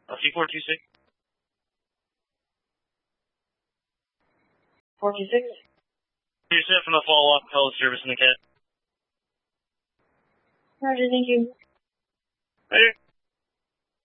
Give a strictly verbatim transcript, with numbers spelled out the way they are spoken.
Uh, C four two six. four two six. You're set from the follow-up call service in the cat. Roger, thank you. Later.